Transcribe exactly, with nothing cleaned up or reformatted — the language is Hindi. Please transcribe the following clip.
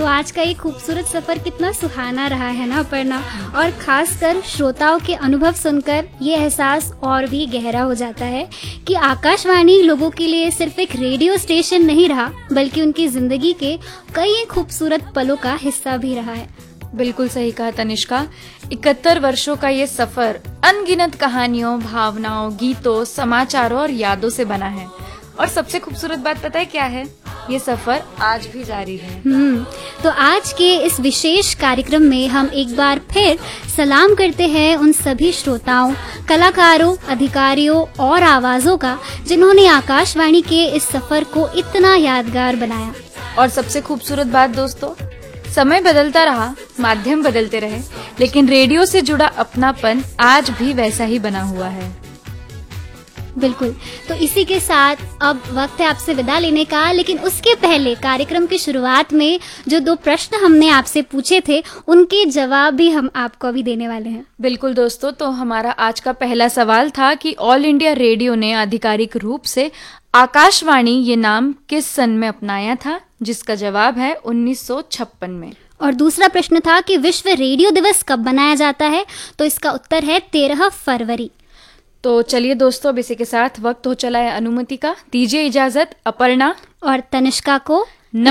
तो आज का ये खूबसूरत सफ़र कितना सुहाना रहा है ना अपर्णा, और ख़ासकर श्रोताओं के अनुभव सुनकर ये एहसास और भी गहरा हो जाता है कि आकाशवाणी लोगों के लिए सिर्फ एक रेडियो स्टेशन नहीं रहा, बल्कि उनकी ज़िंदगी के कई खूबसूरत पलों का हिस्सा भी रहा है। बिल्कुल सही कहा तनिष्का। इकहत्तर वर्षों का ये सफर अनगिनत कहानियों, भावनाओं, गीतों, समाचारों और यादों से बना है। और सबसे खूबसूरत बात पता है क्या है? ये सफर आज भी जारी है। हम्म तो आज के इस विशेष कार्यक्रम में हम एक बार फिर सलाम करते हैं उन सभी श्रोताओं, कलाकारों, अधिकारियों और आवाजों का जिन्होंने आकाशवाणी के इस सफर को इतना यादगार बनाया। और सबसे खूबसूरत बात दोस्तों, समय बदलता रहा, माध्यम बदलते रहे, लेकिन रेडियो से जुड़ा अपनापन आज भी वैसा ही बना हुआ है। बिल्कुल। तो इसी के साथ अब वक्त है आपसे विदा लेने का, लेकिन उसके पहले कार्यक्रम की शुरुआत में जो दो प्रश्न हमने आपसे पूछे थे उनके जवाब भी हम आपको अभी देने वाले हैं। बिल्कुल दोस्तों, तो हमारा आज का पहला सवाल था कि ऑल इंडिया रेडियो ने आधिकारिक रूप से आकाशवाणी ये नाम किस सन में अपनाया था, जिसका जवाब है उन्नीस सौ छप्पन में। और दूसरा प्रश्न था कि विश्व रेडियो दिवस कब मनाया जाता है, तो इसका उत्तर है तेरह फरवरी। तो चलिए दोस्तों, अब इसी के साथ वक्त हो चला है अनुमति का। दीजिए इजाजत अपर्णा और तनिष्का को।